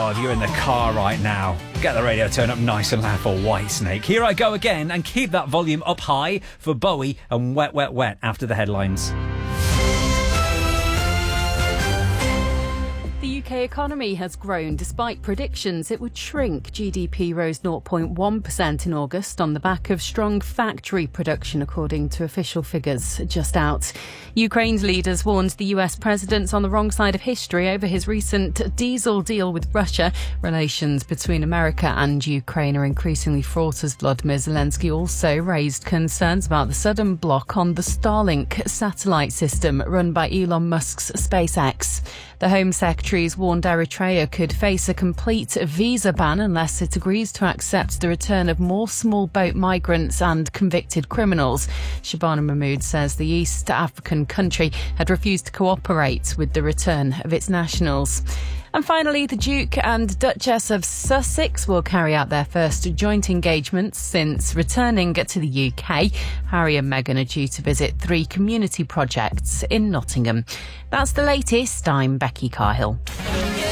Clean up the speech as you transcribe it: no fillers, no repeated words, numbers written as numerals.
Oh, if you're in the car right now, get the radio turned up nice and loud for Whitesnake. Here I go again, and keep that volume up high for Bowie and Wet, Wet, Wet after the headlines. The UK economy has grown despite predictions it would shrink. GDP rose 0.1% in August on the back of strong factory production, according to official figures just out. Ukraine's leaders warned the US president's on the wrong side of history over his recent diesel deal with Russia. Relations between America and Ukraine are increasingly fraught as Vladimir Zelensky also raised concerns about the sudden block on the Starlink satellite system run by Elon Musk's SpaceX. The Home Secretary's warned Eritrea could face a complete visa ban unless it agrees to accept the return of more small boat migrants and convicted criminals. Shabana Mahmood says the East African country had refused to cooperate with the return of its nationals. And finally, the Duke and Duchess of Sussex will carry out their first joint engagements since returning to the UK. Harry and Meghan are due to visit 3 community projects in Nottingham. That's the latest. I'm Becky Carhill.